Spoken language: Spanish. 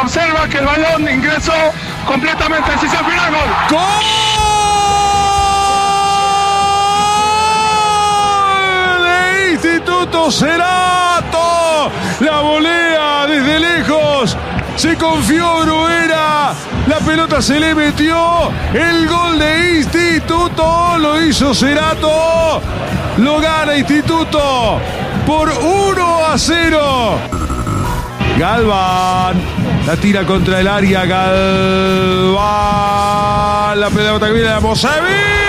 observa que el balón ingresó completamente. Así se final, gol. ¡Gol de Instituto Cerato! La volea desde lejos. Se confió Bruguera. La pelota se le metió. El gol de Instituto lo hizo Cerato. Lo gana Instituto por 1-0. Galván. La tira contra el área. Galván. La pelota que viene a Mosavi.